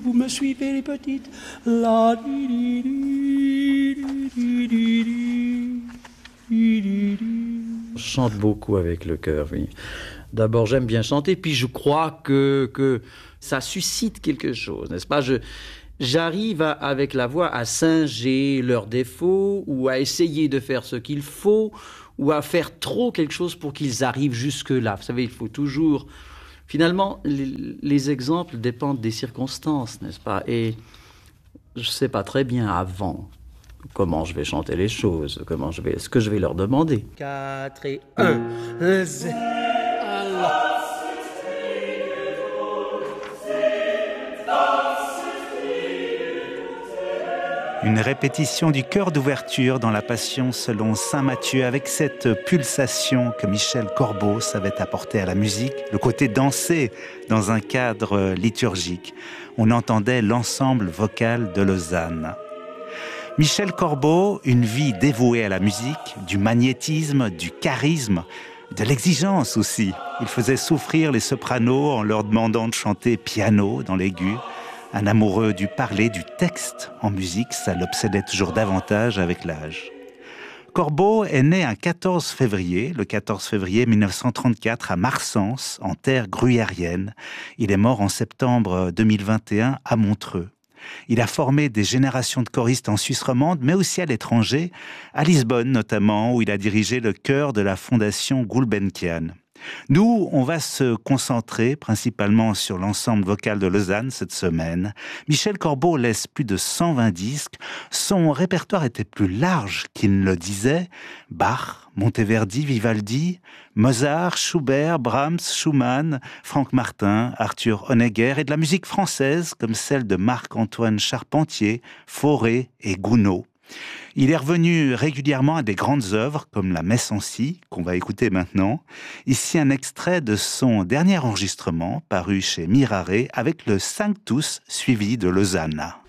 vous me suivez les petites. La di di di di di di di di. Je chante beaucoup avec le cœur, oui. D'abord, j'aime bien chanter, puis je crois que ça suscite quelque chose, n'est-ce pas? J'arrive avec la voix à singer leurs défauts, ou à essayer de faire ce qu'il faut, ou à faire trop quelque chose pour qu'ils arrivent jusque-là. Vous savez, il faut toujours... Finalement, les exemples dépendent des circonstances, n'est-ce pas? Et je ne sais pas très bien avant comment je vais chanter les choses, ce que je vais leur demander. 4 et 1, 0. Une répétition du chœur d'ouverture dans la Passion selon saint Matthieu, avec cette pulsation que Michel Corbeau savait apporter à la musique, le côté dansé dans un cadre liturgique. On entendait l'ensemble vocal de Lausanne. Michel Corbeau, une vie dévouée à la musique, du magnétisme, du charisme, de l'exigence aussi. Il faisait souffrir les sopranos en leur demandant de chanter piano dans l'aigu. Un amoureux du parler, du texte en musique, ça l'obsédait toujours davantage avec l'âge. Corbeau est né le 14 février 1934 à Marsens, en terre gruyérienne. Il est mort en septembre 2021 à Montreux. Il a formé des générations de choristes en Suisse romande, mais aussi à l'étranger, à Lisbonne notamment, où il a dirigé le chœur de la fondation Gulbenkian. Nous, on va se concentrer principalement sur l'ensemble vocal de Lausanne cette semaine. Michel Corbeau laisse plus de 120 disques. Son répertoire était plus large qu'il ne le disait. Bach, Monteverdi, Vivaldi, Mozart, Schubert, Brahms, Schumann, Franck Martin, Arthur Honegger et de la musique française comme celle de Marc-Antoine Charpentier, Fauré et Gounod. Il est revenu régulièrement à des grandes œuvres comme la Messe en Si, qu'on va écouter maintenant. Ici un extrait de son dernier enregistrement paru chez Mirare avec le Sanctus suivi de Lausanne.